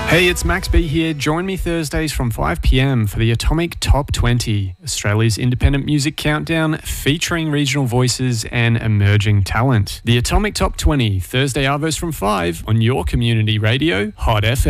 Hey, it's Max B here. Join me Thursdays from 5 p.m. for the Atomic Top 20, Australia's independent music countdown featuring regional voices and emerging talent. The Atomic Top 20, Thursday arvos from 5 on your community radio, Hot FM.